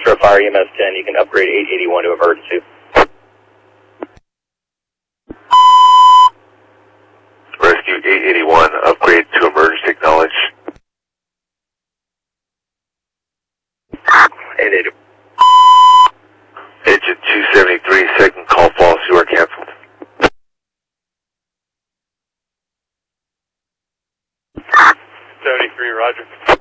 Foxtrot Fire EMS 10, you can upgrade 881 to emergency. Rescue 881, upgrade to emergency, acknowledge. 881. Engine 273, second call false, you are canceled. 73, roger.